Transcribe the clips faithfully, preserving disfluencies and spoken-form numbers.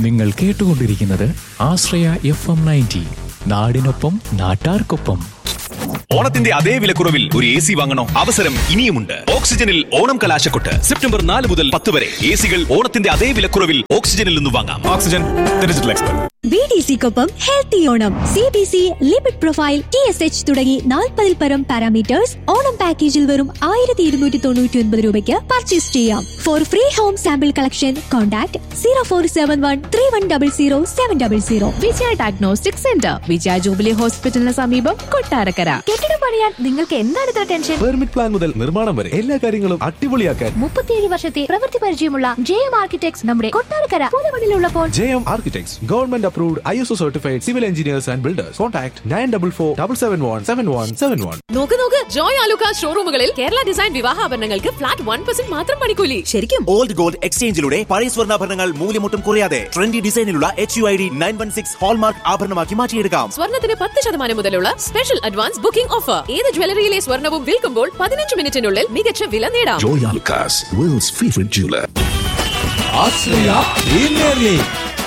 നിങ്ങൾ കേട്ടുകൊണ്ടിരിക്കുന്നത് ആശ്രയ F M ninety, നാടിനൊപ്പം നാട്ടാർക്കൊപ്പം. ഓണത്തിന്റെ അതേ വിലക്കുറവിൽ ഒരു എ സി വാങ്ങണോ? അവസരം ഇനിയുമുണ്ട്. ഓക്സിജനിൽ ഓണം കലാശക്കൊട്ട് സെപ്റ്റംബർ നാല് മുതൽ പത്ത് വരെ. എ സികൾ ഓണത്തിന്റെ അതേ വിലക്കുറവിൽ ഓക്സിജനിൽ നിന്ന് വാങ്ങാം. Oxygen digital expert. B D സിക്കൊപ്പം healthy Onam. C B C, lipid profile, T S H തുടങ്ങി നാൽപ്പതിൽ പരം പാരാമീറ്റേഴ്സ് ഓണം പാക്കേജിൽ വെറും ആയിരത്തി ഇരുന്നൂറ്റി തൊണ്ണൂറ്റി ഒൻപത് രൂപയ്ക്ക് പർച്ചേസ് ചെയ്യാം. Four free home sample collection contact zero four seven one three one double zero seven double zero. വിജയ ഡയഗ്നോസ്റ്റിക് സെന്റർ, വിജയ ജൂബിലി ഹോസ്പിറ്റലിന് സമീപം, കൊട്ടാരക്കര. കെട്ടിടം പണിയാൻ നിങ്ങൾക്ക് എന്താണ് ഇത്ര ടെൻഷൻ? പെർമിറ്റ് പ്ലാൻ മുതൽ നിർമ്മാണം വരെ എല്ലാ കാര്യങ്ങളും അടിപൊളിയാക്കാൻ മുപ്പത്തിയേഴ് വർഷത്തെ പ്രവൃത്തി പരിചയമുള്ള ജെ എം ആർക്കിടെക്ട്സ് നമ്മുടെ Kottarakkara പുതുമണിലുള്ളപ്പോൾ. J M architects government approved I S O certified civil engineers and builders. Contact nine four four seven seven one seven one seven one. നോക്ക് നോക്ക്, Joy Alukkas ഷോറൂമുകളിൽ Kerala design വിവാഹാഭരണങ്ങൾക്ക് flat one percent മാത്രം പണിക്കൂലി. ശരിക്കും old gold എക്സ്ചേഞ്ചിലൂടെ പഴയ സ്വർണ്ണാഭരണങ്ങൾ മൂല്യമൊട്ടും കുറയാതെ trendy ഡിസൈനിലുള്ള H U I D nine one six hallmark ആഭരണമാക്കി മാറ്റിയെടുക്കാം. സ്വർണ്ണത്തിന് പത്ത് ശതമാനം മുതലുള്ള സ്പെഷ്യൽ അഡ്വാൻസ് ബുക്കിംഗ് ഓഫർ. ഏത് ജ്വല്ലറിയിലെ സ്വർണ്ണവും വിൽക്കുമ്പോൾ പതിനഞ്ച് മിനിറ്റിനുള്ളിൽ മികച്ച വില നേടാം. Joy Alucas, world's favorite jeweler. Ashraya Premier League.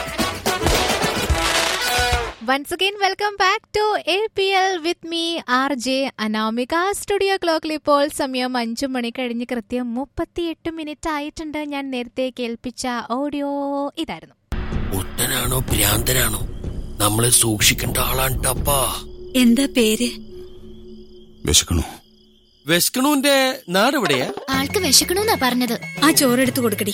Once again, welcome back to A P L with me, R J Anamika. Studio ക്ലോക്കിൽ ഇപ്പോൾ സമയം അഞ്ചു മണി കഴിഞ്ഞ് കൃത്യം മുപ്പത്തിയെട്ട് മിനിറ്റ് ആയിട്ടുണ്ട്. ഞാൻ നേരത്തെ കേൾപ്പിച്ച ഓഡിയോ ഇതായിരുന്നു. ഒട്ടനാണോ ഭ്രാന്തനാണോ നമ്മളെ സൂക്ഷിക്കേണ്ട ആളാണ് ടപ്പാ. എന്താ പേര്? വിശക്കണോ? വെസ്കണൂന്റെ നാട് എവിടെയാ? ആൾക്ക് വിശക്കണമെന്നാ പറഞ്ഞത്. ആ ചോറെടുത്ത് കൊടുക്കടി.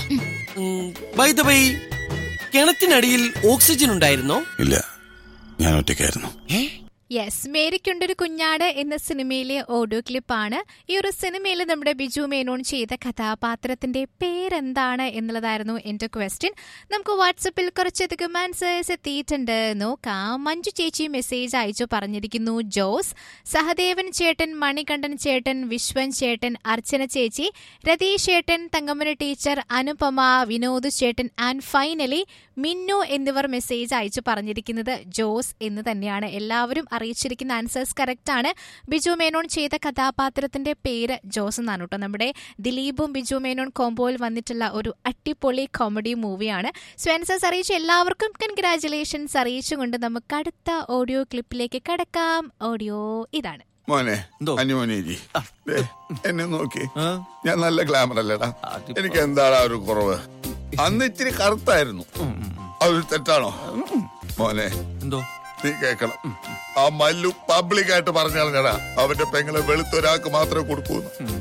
ബൈ ദ ബൈ, കിണറ്റിനടിയിൽ ഓക്സിജൻ ഉണ്ടായിരുന്നോ? ഇല്ല, ഞാൻ ഒറ്റയ്ക്കായിരുന്നു. യെസ്, മേരിക്കുണ്ടൊരു കുഞ്ഞാട് എന്ന സിനിമയിലെ ഓഡിയോ ക്ലിപ്പാണ്. ഈ ഒരു സിനിമയിൽ നമ്മുടെ ബിജു മേനോൻ ചെയ്ത കഥാപാത്രത്തിന്റെ പേരെന്താണ് എന്നുള്ളതായിരുന്നു എന്റെ ക്വസ്റ്റ്യൻ. നമുക്ക് വാട്സപ്പിൽ കുറച്ചധികം ആൻസേഴ്സ് എത്തിയിട്ടുണ്ട്, നോക്കാം. മഞ്ജു ചേച്ചി മെസ്സേജ് അയച്ചു പറഞ്ഞിരിക്കുന്നു ജോസ്, സഹദേവൻ ചേട്ടൻ, മണികണ്ഠൻ ചേട്ടൻ, വിശ്വൻ ചേട്ടൻ, അർച്ചന ചേച്ചി, രതീഷ് ചേട്ടൻ, തങ്കമ്മന ടീച്ചർ, അനുപമ, വിനോദ് ചേട്ടൻ ആൻഡ് ഫൈനലി മിന്നു എന്നിവർ മെസ്സേജ് അയച്ചു പറഞ്ഞിരിക്കുന്നത് ജോസ് എന്ന് തന്നെയാണ്. എല്ലാവരും അറിയിച്ചിരിക്കുന്ന ആൻസേഴ്സ് കറക്റ്റ് ആണ്. ബിജു മേനോൻ ചെയ്ത കഥാപാത്രത്തിന്റെ പേര് ജോസ് എന്നാണ് കേട്ടോ. നമ്മുടെ ദിലീപും ബിജു മേനോൻ കോംബോയിൽ വന്നിട്ടുള്ള ഒരു അടിപൊളി കോമഡി മൂവിയാണ്. സോ ആൻസേഴ്സ് അറിയിച്ച എല്ലാവർക്കും കൺഗ്രാറ്റുലേഷൻസ് അറിയിച്ചുകൊണ്ട് നമുക്ക് അടുത്ത ഓഡിയോ ക്ലിപ്പിലേക്ക് കടക്കാം. ഓഡിയോ ഇതാണ്. മോനെ, അനിമോനേജി എന്നെ നോക്കി, ഞാൻ നല്ല ഗ്ലാമർ അല്ലേടാ? എനിക്ക് എന്താണ് ഒരു കുറവ്? അന്ന് ഇച്ചിരി കറുത്തായിരുന്നു, അതൊരു തെറ്റാണോ? മോനെ എന്തോ നീ കേക്കണം, ആ മല്ലു പബ്ലിക് ആയിട്ട് പറഞ്ഞാടാ അവന്റെ പെങ്ങളെ വെളുത്തൊരാൾക്ക് മാത്രമേ കൊടുക്കൂ.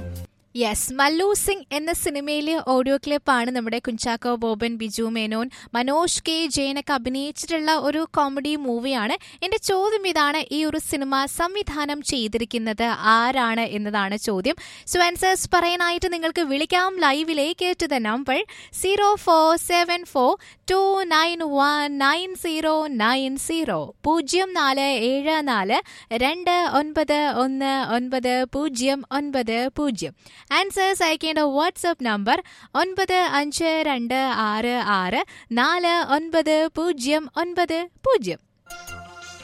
യെസ്, മല്ലു സിംഗ് എന്ന സിനിമയിലെ ഓഡിയോ ക്ലിപ്പാണ്. നമ്മുടെ കുഞ്ചാക്കോ ബോബൻ, ബിജു മേനോൻ, മനോജ് കെ ജയനൊക്കെ അഭിനയിച്ചിട്ടുള്ള ഒരു കോമഡി മൂവിയാണ്. എന്റെ ചോദ്യം ഇതാണ്, ഈ ഒരു സിനിമ സംവിധാനം ചെയ്തിരിക്കുന്നത് ആരാണ് എന്നതാണ് ചോദ്യം. സോ ആൻസേഴ്സ് പറയാനായിട്ട് നിങ്ങൾക്ക് വിളിക്കാം ലൈവിലേക്ക് to the number zero four seven four to nine one nine zero nine zero പൂജ്യം നാല് ഏഴ് നാല് രണ്ട് ഒൻപത് ഒന്ന് ഒൻപത് പൂജ്യം ഒൻപത് പൂജ്യം. ആൻസേഴ്സ് അയക്കേണ്ട വാട്സ്ആപ്പ് നമ്പർ ഒൻപത് അഞ്ച് രണ്ട് ആറ് ആറ് നാല് ഒൻപത് പൂജ്യം ഒൻപത് പൂജ്യം.